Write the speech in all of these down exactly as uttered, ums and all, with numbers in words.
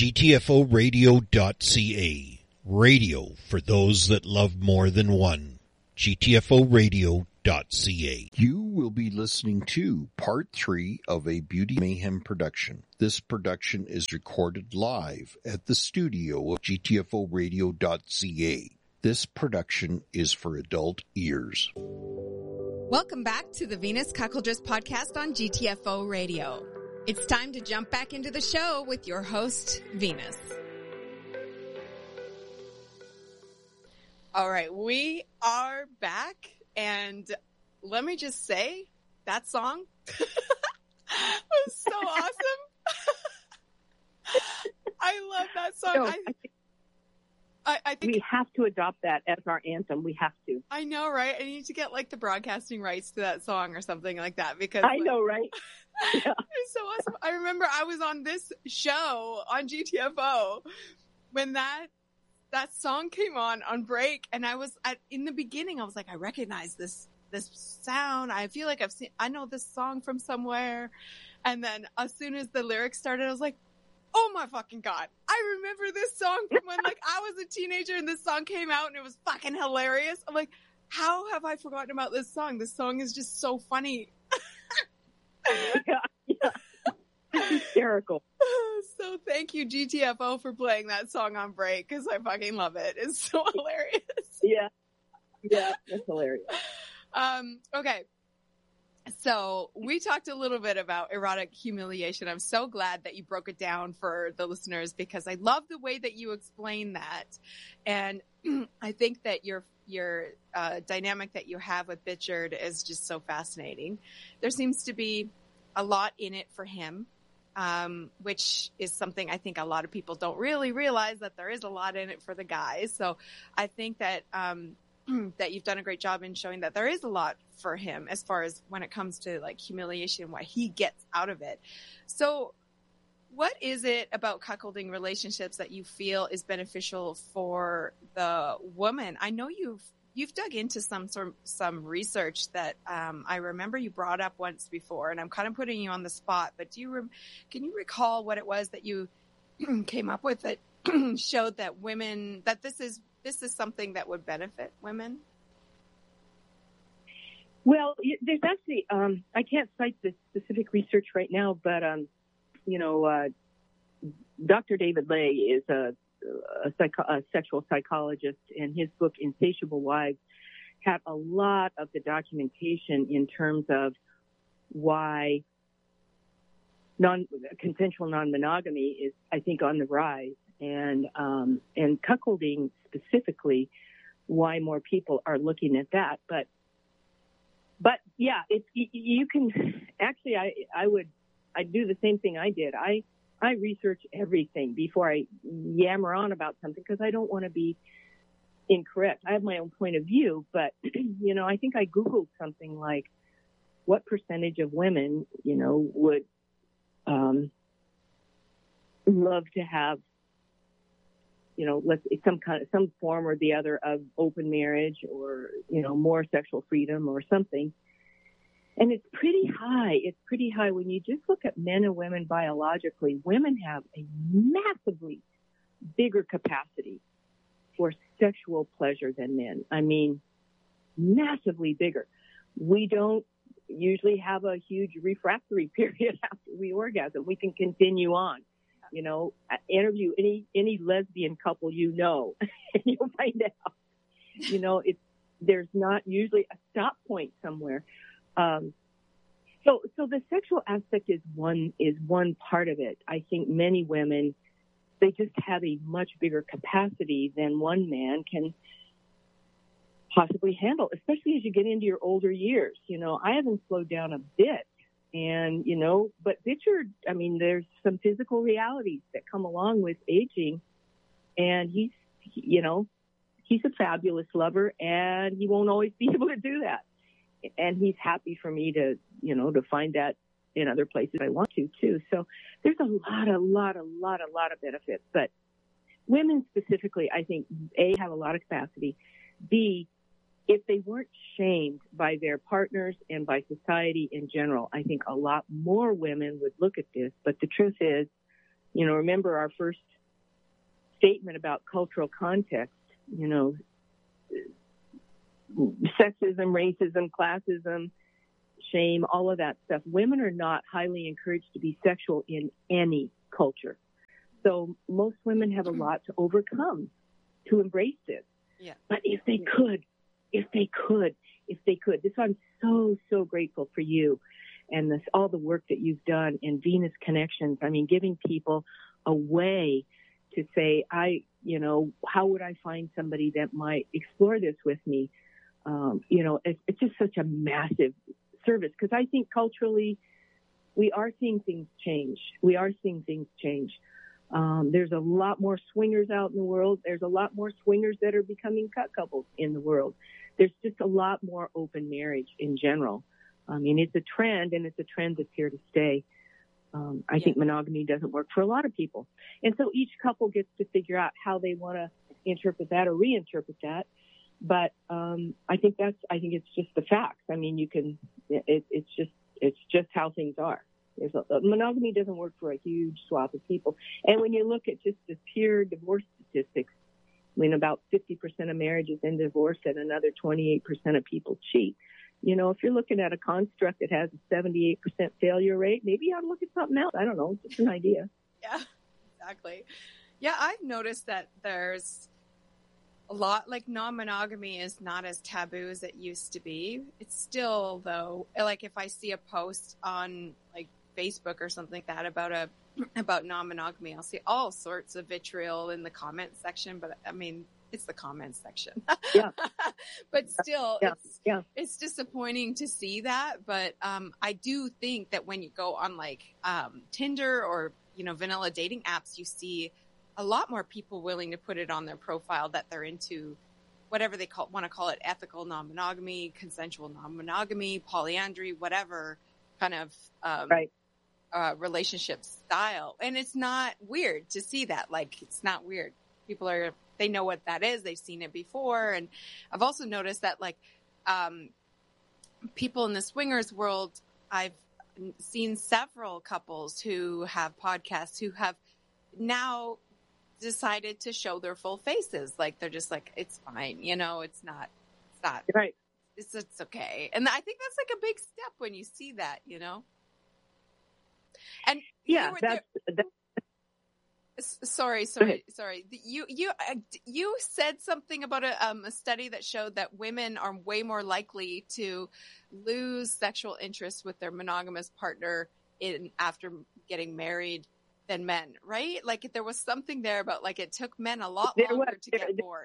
G T F O radio dot C A. Radio for those that love more than one. G T F O radio dot C A. You will be listening to part three of a Beauty Mayhem production. This production is recorded live at the studio of G T F O radio dot C A. This production is for adult ears. Welcome back to the Venus Cuckoldress podcast on G T F O Radio. It's time to jump back into the show with your host, Venus. All right, we are back, and let me just say, that song was so awesome. I love that song. No, I, I, I think we have to adopt that as our anthem. We have to. I know, right? I need to get like the broadcasting rights to that song or something like that because I like, know, right? Yeah. It's so awesome. I remember I was on this show on G T F O when that that song came on on break, and I was at in the beginning. I was like, I recognize this this sound. I feel like I've seen. I know this song from somewhere. And then as soon as the lyrics started, I was like, oh my fucking God. I remember this song from when like I was a teenager and this song came out and it was fucking hilarious. I'm like, how have I forgotten about this song? This song is just so funny. Yeah, yeah. Hysterical. So thank you, G T F O, for playing that song on break because I fucking love it. It's so hilarious. Yeah. Yeah, that's hilarious. Um, okay. So we talked a little bit about erotic humiliation. I'm so glad that you broke it down for the listeners because I love the way that you explain that. And I think that your your uh, dynamic that you have with Bichard is just so fascinating. There seems to be a lot in it for him, um, which is something I think a lot of people don't really realize that there is a lot in it for the guys. So I think that um, that you've done a great job in showing that there is a lot for him as far as when it comes to like humiliation, what he gets out of it. So what is it about cuckolding relationships that you feel is beneficial for the woman? I know you've you've dug into some some, some research that um, I remember you brought up once before, and I'm kind of putting you on the spot. But do you re- can you recall what it was that you came up with that showed that women that this is this is something that would benefit women? Well, there's actually um, I can't cite the specific research right now, but um, you know, uh, Doctor David Lay is a, a, psycho- a sexual psychologist, and his book Insatiable Wives had a lot of the documentation in terms of why non consensual non-monogamy is, I think, on the rise, and um, and cuckolding specifically, why more people are looking at that, but. But yeah, it's, you can actually, I, I would, I'd do the same thing I did. I, I research everything before I yammer on about something because I don't want to be incorrect. I have my own point of view, but you know, I think I Googled something like what percentage of women, you know, would, um, love to have, you know, let's some kind of some form or the other of open marriage or, you know, more sexual freedom or something. And it's pretty high. It's pretty high when you just look at men and women biologically. Women have a massively bigger capacity for sexual pleasure than men. I mean, massively bigger. We don't usually have a huge refractory period after we orgasm. We can continue on. You know, interview any any lesbian couple you know, and you'll find out. You know, it's there's not usually a stop point somewhere. Um, so so the sexual aspect is one is one part of it. I think many women, they just have a much bigger capacity than one man can possibly handle, especially as you get into your older years. You know, I haven't slowed down a bit. And, you know, but Bichard, I mean, there's some physical realities that come along with aging. And he's, you know, he's a fabulous lover and he won't always be able to do that. And he's happy for me to, you know, to find that in other places I want to, too. So there's a lot, a lot, a lot, a lot of benefits. But women specifically, I think, A, have a lot of capacity. B, if they weren't shamed by their partners and by society in general, I think a lot more women would look at this. But the truth is, you know, remember our first statement about cultural context, you know, sexism, racism, classism, shame, all of that stuff. Women are not highly encouraged to be sexual in any culture. So most women have a lot to overcome to embrace this. Yeah. But if they could, if they could, if they could, this I'm so, so grateful for you and this, all the work that you've done in Venus Connections. I mean, giving people a way to say, I, you know, how would I find somebody that might explore this with me? Um, you know, it's, it's just such a massive service because I think culturally we are seeing things change. We are seeing things change. Um, there's a lot more swingers out in the world. There's a lot more swingers that are becoming cut couples in the world. There's just a lot more open marriage in general. I mean, it's a trend, and it's a trend that's here to stay. Um, I yeah. think monogamy doesn't work for a lot of people. And so each couple gets to figure out how they want to interpret that or reinterpret that. But um, I think that's, I think it's just the facts. I mean, you can, it, it's just, it's just how things are. There's a, monogamy doesn't work for a huge swath of people. And when you look at just the pure divorce statistics, I mean, about fifty percent of marriages end in divorce and another twenty-eight percent of people cheat. You know, if you're looking at a construct that has a seventy-eight percent failure rate, maybe you ought to look at something else. I don't know. It's just an idea. Yeah, exactly. Yeah, I've noticed that there's a lot, like non-monogamy is not as taboo as it used to be. It's still, though, like if I see a post on like Facebook or something like that about a about non-monogamy, I'll see all sorts of vitriol in the comment section, but I mean, it's the comment section. Yeah. But still, yeah. it's yeah. it's disappointing to see that. But um, I do think that when you go on like um, Tinder or, you know, vanilla dating apps, you see a lot more people willing to put it on their profile that they're into whatever they call want to call it, ethical non-monogamy, consensual non-monogamy, polyandry, whatever kind of um, right. uh, relationship style. And it's not weird to see that. Like, it's not weird. People are, they know what that is. They've seen it before. And I've also noticed that like um, people in the swingers world, I've seen several couples who have podcasts who have now decided to show their full faces. Like they're just like, it's fine. You know, it's not, it's not, right. It's, it's okay. And I think that's like a big step when you see that, you know? And yeah, you were that's, there, that's sorry, sorry, sorry. You, you, you said something about a, um, a study that showed that women are way more likely to lose sexual interest with their monogamous partner in after getting married than men, right? Like there was something there about like it took men a lot there longer was, to there, get bored.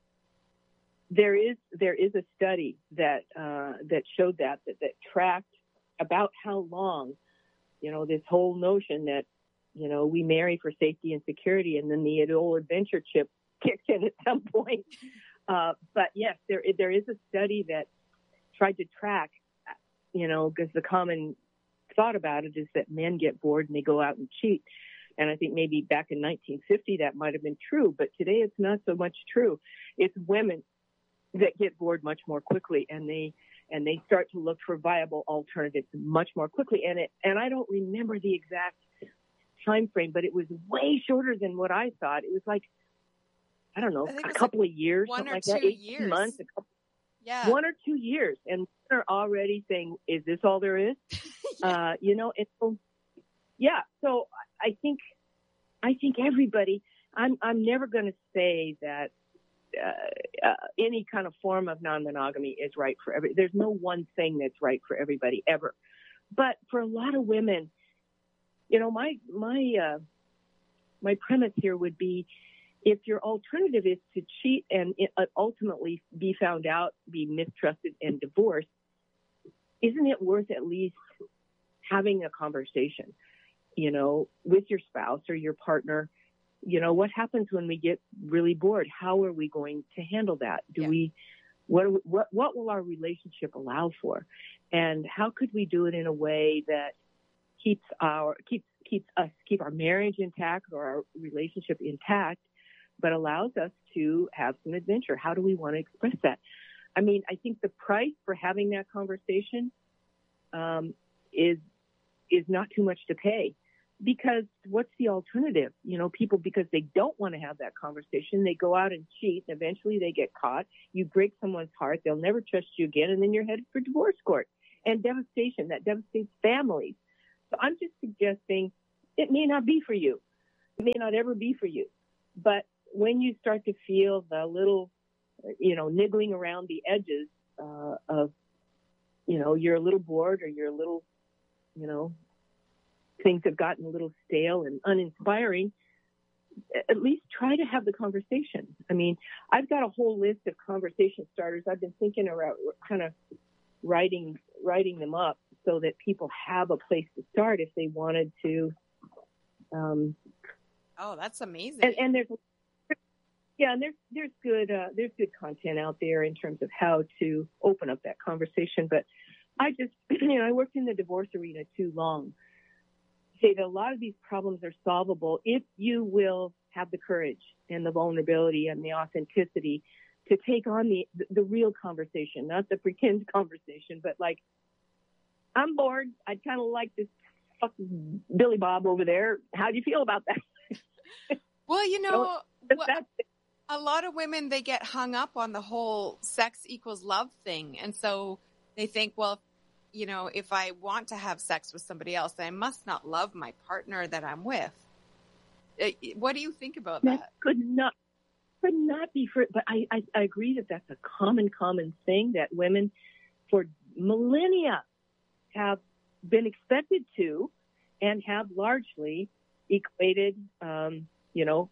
There is there is a study that uh, that showed that, that that tracked about how long, you know, this whole notion that, you know, we marry for safety and security, and then the old adventure chip kicks in at some point. Uh, but yes, there there is a study that tried to track, you know, because the common thought about it is that men get bored and they go out and cheat. And I think maybe back in nineteen fifty that might have been true, but today it's not so much true. It's women that get bored much more quickly, and they and they start to look for viable alternatives much more quickly. And it and I don't remember the exact time frame, but it was way shorter than what I thought. It was like, I don't know, I a couple like of years, something like that, eighteen years. months, a couple, yeah, one or two years, and they're already saying, "Is this all there is?" yeah. Uh, you know, and so yeah. So I think I think everybody. I'm I'm never going to say that. Uh, uh, any kind of form of non-monogamy is right for every. There's no one thing that's right for everybody ever, but for a lot of women, you know, my my uh, my premise here would be, if your alternative is to cheat and ultimately be found out, be mistrusted, and divorced, isn't it worth at least having a conversation, you know, with your spouse or your partner? You know, what happens when we get really bored? How are we going to handle that? Do yeah. we, what, what, what will our relationship allow for? And how could we do it in a way that keeps our, keeps, keeps us, keep our marriage intact or our relationship intact, but allows us to have some adventure? How do we want to express that? I mean, I think the price for having that conversation, um, is, is not too much to pay. because what's the alternative? You know, people, because they don't want to have that conversation, they go out and cheat, and eventually they get caught. You break someone's heart, they'll never trust you again, and then you're headed for divorce court. And devastation, that devastates families. So I'm just suggesting it may not be for you. It may not ever be for you. But when you start to feel the little, you know, niggling around the edges uh, of, you know, you're a little bored or you're a little, you know, things have gotten a little stale and uninspiring, at least try to have the conversation. I mean, I've got a whole list of conversation starters. I've been thinking about kind of writing writing them up so that people have a place to start if they wanted to. Um, oh, that's amazing. And, and there's, yeah, and there's there's good uh, there's good content out there in terms of how to open up that conversation. But I just, you know, I worked in the divorce arena too long. Say that a lot of these problems are solvable if you will have the courage and the vulnerability and the authenticity to take on the the real conversation, not the pretend conversation, but like, I'm bored. I'd kind of like this fucking Billy Bob over there. How do you feel about that? Well, you know, so, well, a lot of women, they get hung up on the whole sex equals love thing. And so they think, well, you know, if I want to have sex with somebody else, I must not love my partner that I'm with. What do you think about that? That could not, could not be for, but I, I, I agree that that's a common, common thing that women for millennia have been expected to and have largely equated, um, you know,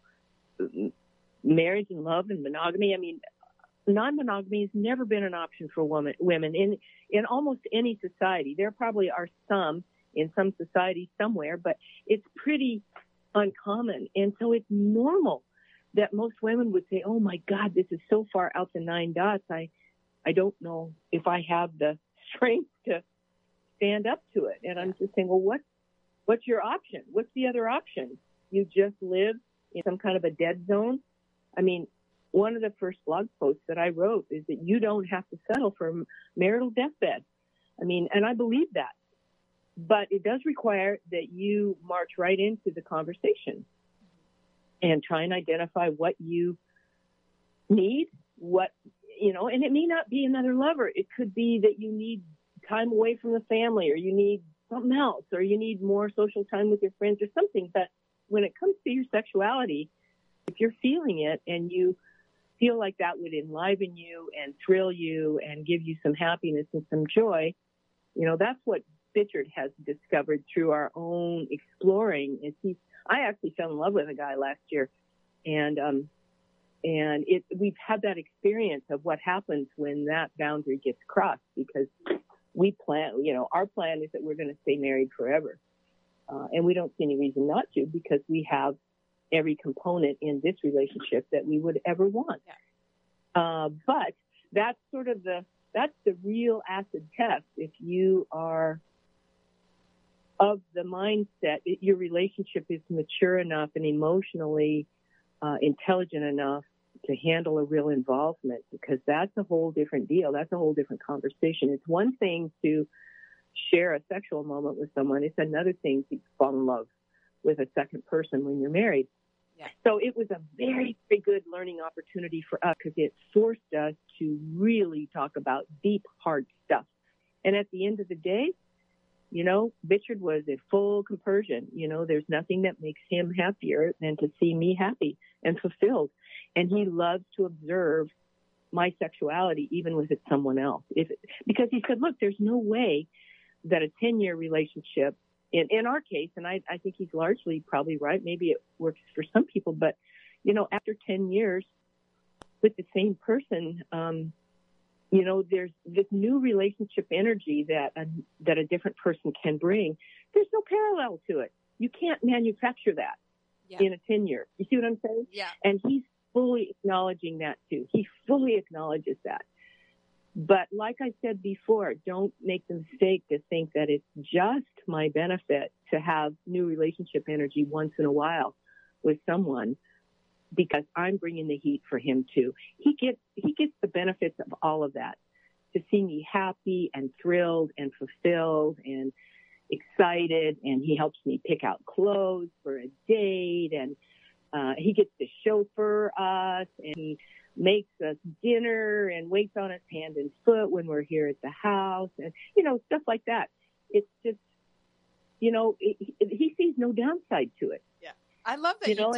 marriage and love and monogamy. I mean, non-monogamy has never been an option for women, women in, in almost any society. There probably are some in some society somewhere, but it's pretty uncommon. And so it's normal that most women would say, oh my God, this is so far out the nine dots. I, I don't know if I have the strength to stand up to it. And I'm just saying, well, what, what's your option? What's the other option? You just live in some kind of a dead zone. I mean, one of the first blog posts that I wrote is that you don't have to settle for marital deathbed. I mean, and I believe that, but it does require that you march right into the conversation and try and identify what you need, what, you know, and it may not be another lover. It could be that you need time away from the family, or you need something else, or you need more social time with your friends or something. But when it comes to your sexuality, if you're feeling it and you feel like that would enliven you and thrill you and give you some happiness and some joy, you know, that's what Bichard has discovered through our own exploring. Is he, I actually fell in love with a guy last year, and um, and it we've had that experience of what happens when that boundary gets crossed, because we plan, you know, our plan is that we're going to stay married forever, uh, and we don't see any reason not to, because we have every component in this relationship that we would ever want. Yeah. Uh, but that's sort of the, that's the real acid test. If you are of the mindset, it, your relationship is mature enough and emotionally uh, intelligent enough to handle a real involvement, because that's a whole different deal. That's a whole different conversation. It's one thing to share a sexual moment with someone. It's another thing to fall in love with a second person when you're married. Yeah. So it was a very, very good learning opportunity for us, because it forced us to really talk about deep, hard stuff. And at the end of the day, you know, Bichard was at full compersion. You know, there's nothing that makes him happier than to see me happy and fulfilled. And he loves to observe my sexuality, even with it's someone else. If, because he said, look, there's no way that a ten-year relationship, In, in our case, and I, I think he's largely probably right, maybe it works for some people, but, you know, after ten years with the same person, um, you know, there's this new relationship energy that a, that a different person can bring. There's no parallel to it. You can't manufacture that yeah. in a ten-year. You see what I'm saying? Yeah. And he's fully acknowledging that, too. He fully acknowledges that. But like I said before, don't make the mistake to think that it's just my benefit to have new relationship energy once in a while with someone, because I'm bringing the heat for him too. He gets, he gets the benefits of all of that, to see me happy and thrilled and fulfilled and, excited, and he helps me pick out clothes for a date, and uh, he gets to chauffeur us, and he makes us dinner and waits on us hand and foot when we're here at the house, and, you know, stuff like that. It's just, you know, he, he sees no downside to it. Yeah. I love that you you know,